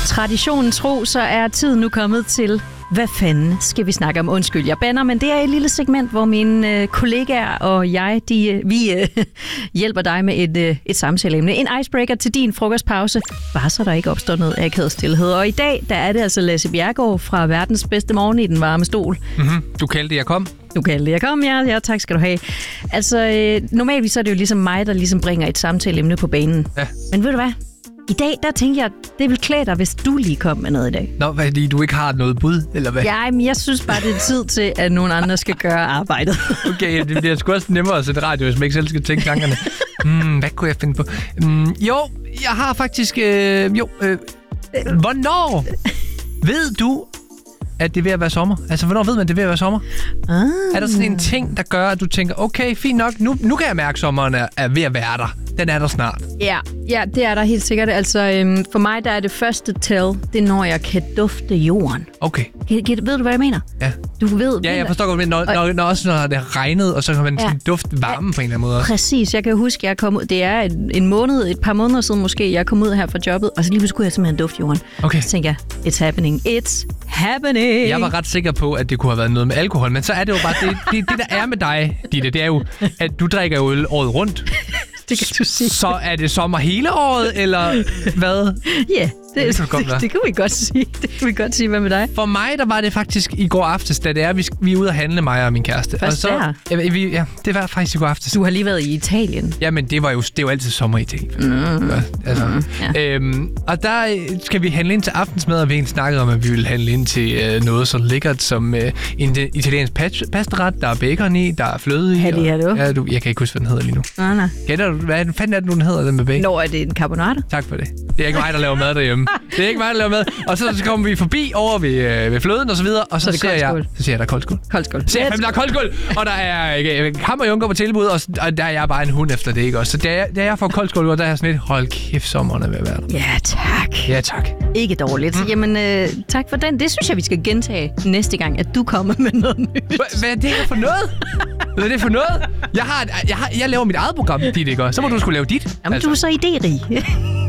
Traditionen tro, så er tiden nu kommet til, hvad fanden skal vi snakke om? Undskyld, jeg bander, men det er et lille segment, hvor mine kollegaer og jeg, vi hjælper dig med et samtaleemne. En icebreaker til din frokostpause, bare så der ikke opstår noget akavet stillhed. Og i dag, der er det altså Lasse Bjerregaard fra Verdens Bedste Morgen i den varme stol. Mm-hmm. Du kaldte, jeg kom. Du kaldte, jeg kom, ja, tak skal du have. Altså, normalt så er det jo ligesom mig, der ligesom bringer et samtaleemne på banen. Ja. Men ved du hvad? I dag, der tænker jeg, det vil klæde dig, hvis du lige kom med noget i dag. Nå, fordi du ikke har noget bud, eller hvad? Ja, men jeg synes bare, det er tid til, at nogen andre skal gøre arbejdet. Okay, det bliver sgu også nemmere at sætte radio, hvis man ikke selv skal tænke tankerne. Hvad kunne jeg finde på? Jo, jeg har faktisk... Hvornår ved du, at det er ved at være sommer? Altså, hvornår ved man, det er ved at være sommer? Er der sådan en ting, der gør, at du tænker, okay, fint nok, nu kan jeg mærke, at sommeren er ved at være der. Den er der snart. Ja, det er der helt sikkert. Altså, for mig, der er det første tell, det er, når jeg kan dufte jorden. Okay. Ved du, hvad jeg mener? Ja. Du ved... Ja, jeg forstår godt, men når det har regnet, og så kan man dufte varme på en eller anden måde. Præcis. Jeg kan huske, jeg kom ud... Det er et par måneder siden måske, jeg kom ud her fra jobbet, og så lige pludselig kunne jeg simpelthen dufte jorden. Okay. Så tænkte jeg, it's happening. It's happening. Jeg var ret sikker på, at det kunne have været noget med alkohol, men så er det jo bare... Det der er med dig, Ditte, det er jo, at du drikker jo øl året rundt. Det kan du sige. Så er det sommer hele året, eller hvad? Ja, det kunne vi godt sige. Det kunne vi godt sige. Hvad med dig? For mig, der var det faktisk i går aftes, da det er, vi er ude at handle, mig og min kæreste. Først og så, det var faktisk i går aftes. Du har lige været i Italien. Jamen, det er jo altid sommer i Italien. Og der skal vi handle ind til aftensmad, og vi egentlig snakkede om, at vi ville handle ind til noget så lækkert som en italiensk pastaret. Der er bacon i, der er fløde i. Hallo. Jeg kan ikke huske, hvad den hedder lige nu. Nej. Kender du, hvad fanden er det, den hedder, den med bacon? Nå, er det en carbonara? Tak for det. Det er ikke mig, der laver mad derhjemme. Det er ikke mig, der laver mad. Og så kommer vi forbi over ved fløden og så videre, og så ser jeg, der er koldskål. Så der er koldskål, og der er hammerjunker på tilbud, og der er jeg bare en hund efter det, ikke også? Så da jeg får koldskål, der er jeg sådan lidt, hold kæft, sommeren er ved at være der. Ja, tak. Ja, tak. Ikke dårligt. Jamen, tak for den. Det synes jeg, vi skal gentage næste gang, at du kommer med noget nyt. Hvad er det her for noget? Hvad er det for noget? Jeg laver mit eget program, dit, ikke også? Så må du skulle lave dit. Jamen, altså. Du er så idérig.